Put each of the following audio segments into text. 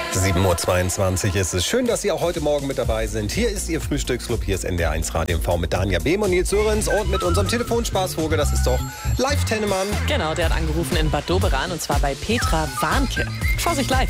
7:22 Uhr ist es. Schön, dass Sie auch heute Morgen mit dabei sind. Hier ist Ihr Frühstücksclub. Hier ist NDR1 Radio MV mit Danja Behm und Nils Sörensen und mit unserem Telefonspaßvogel. Das ist doch Live Tennemann. Genau, der hat angerufen in Bad Doberan und zwar bei Petra Warnke. Vorsicht live.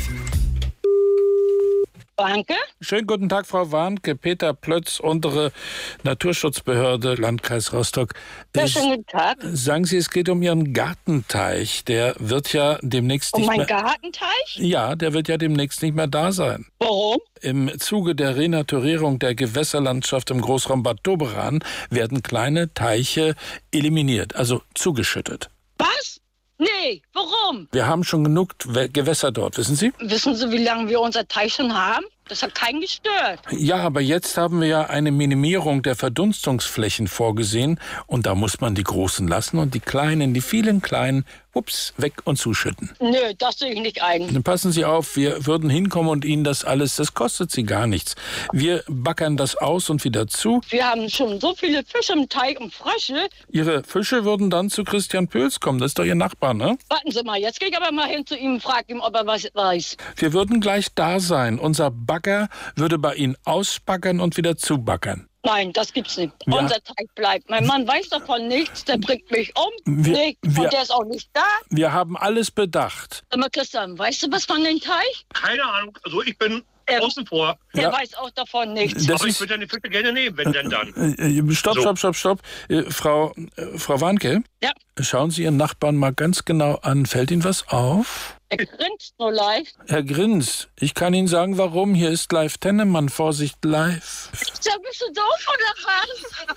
Warnke? Schönen guten Tag, Frau Warnke. Peter Plötz, untere Naturschutzbehörde, Landkreis Rostock. Ja, schönen guten Tag. Sagen Sie, es geht um Ihren Gartenteich. Der wird ja demnächst Um nicht meinen mehr... Gartenteich? Ja, der wird ja demnächst nicht mehr da sein. Warum? Im Zuge der Renaturierung der Gewässerlandschaft im Großraum Bad Doberan werden kleine Teiche eliminiert, also zugeschüttet. Was? Nee, warum? Wir haben schon genug Gewässer dort, wissen Sie? Wissen Sie, wie lange wir unser Teich schon haben? Das hat keinen gestört. Ja, aber jetzt haben wir ja eine Minimierung der Verdunstungsflächen vorgesehen und da muss man die großen lassen und die kleinen, die vielen kleinen, weg und zuschütten. Nö, das sehe ich nicht ein. Dann passen Sie auf, wir würden hinkommen und Ihnen das kostet Sie gar nichts. Wir backern das aus und wieder zu. Wir haben schon so viele Fische im Teich und Frösche. Ihre Fische würden dann zu Christian Pöls kommen, das ist doch Ihr Nachbar, ne? Warten Sie mal, jetzt gehe ich aber mal hin zu ihm und frage ihm, ob er was weiß. Wir würden gleich da sein. Unser Bagger würde bei Ihnen ausbaggern und wieder zubaggern. Nein, das gibt's nicht. Ja. Unser Teich bleibt. Mein Mann weiß davon nichts, der bringt mich um. Wir- Und der ist auch nicht da. Wir haben alles bedacht. Sag mal, Christian, weißt du was von dem Teich? Keine Ahnung, also ich bin außen vor. Der Ja. weiß auch davon nichts. Das Aber ich ist, würde deine Fische gerne nehmen, wenn denn dann. Stopp. Frau Warnke, Ja. schauen Sie Ihren Nachbarn mal ganz genau an. Fällt Ihnen was auf? Er grinst nur leicht. Herr Grins, ich kann Ihnen sagen, warum. Hier ist Live Tennemann. Vorsicht, live. Ja, bist du doof oder was?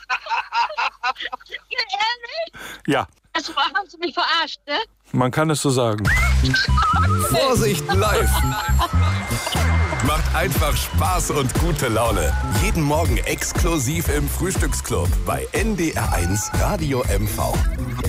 Ehrlich? Ja, Also haben Sie mich verarscht, ne? man kann es so sagen. Vorsicht live. Macht einfach Spaß und gute Laune. Jeden Morgen exklusiv im Frühstücksclub bei NDR1 Radio MV.